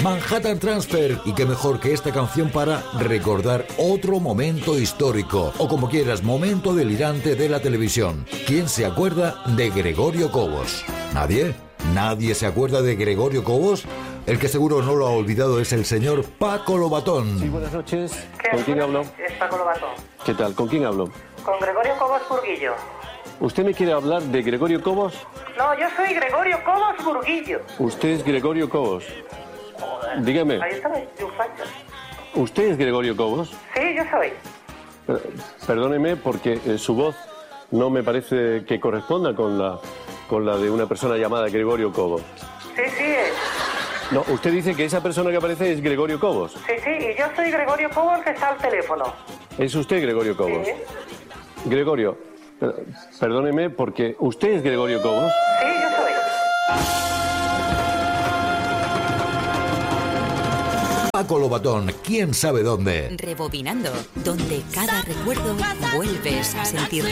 Manhattan Transfer. Y qué mejor que esta canción para recordar otro momento histórico, o como quieras, momento delirante de la televisión. ¿Quién se acuerda de Gregorio Cobos? ¿Nadie? ¿Nadie se acuerda de Gregorio Cobos? El que seguro no lo ha olvidado es el señor Paco Lobatón. Sí, buenas noches. ¿Con quién hablo? Es Paco Lobatón. ¿Qué tal? ¿Con quién hablo? Con Gregorio Cobos Burguillo. ¿Usted me quiere hablar de Gregorio Cobos? No, yo soy Gregorio Cobos Burguillo. Usted es Gregorio Cobos. Dígame. Ahí está, triunfante. ¿Usted es Gregorio Cobos? Sí, yo soy. Perdóneme porque su voz no me parece que corresponda con la de una persona llamada Gregorio Cobos. Sí, sí es. No, usted dice que esa persona que aparece es Gregorio Cobos. Sí, sí, y yo soy Gregorio Cobos que está al teléfono. ¿Es usted Gregorio Cobos? Sí. Gregorio, perdóneme porque usted es Gregorio Cobos. Sí, yo soy. Paco Lobatón, ¿quién sabe dónde? Rebobinando, donde cada recuerdo vuelves a sentirlo.